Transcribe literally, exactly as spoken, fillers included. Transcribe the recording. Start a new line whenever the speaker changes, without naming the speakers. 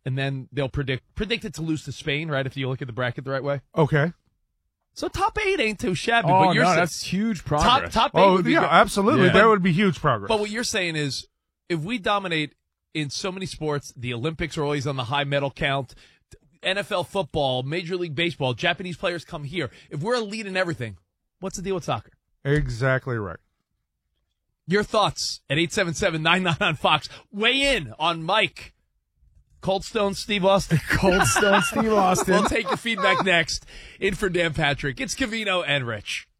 and then they'll predict predict it to lose to Spain, right, if you look at the bracket the right way.
Okay.
So top eight ain't too shabby.
Oh,
but you're
no,
saying,
that's huge progress.
Top, top eight
Oh,
would be
yeah,
good.
absolutely.
Yeah.
That would be huge progress.
But what you're saying is, if we dominate in so many sports, the Olympics are always on the high medal count, N F L football, Major League Baseball, Japanese players come here. If we're elite in everything, what's the deal with soccer?
Exactly right.
Your thoughts at eight seven seven, nine nine on Fox. Weigh in on Mike. Cold Stone Steve Austin.
Cold Stone Steve Austin.
We'll take the feedback next. In for Dan Patrick, it's Covino and Rich.